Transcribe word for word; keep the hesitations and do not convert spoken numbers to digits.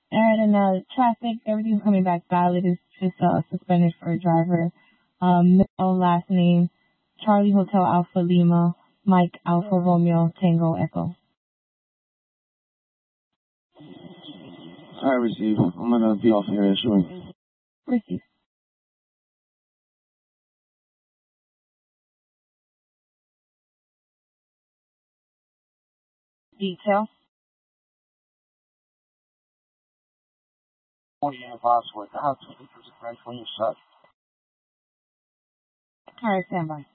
All right, and uh, traffic, everything's coming back valid. It's just uh, suspended for a driver. Um, middle last name, Charlie Hotel Alpha Lima, Mike Alpha Romeo Tango Echo. All right, receive. I'm gonna be off here shortly. Receive. Detail. Twenty and possible. The house is French when you shut. All right, stand by.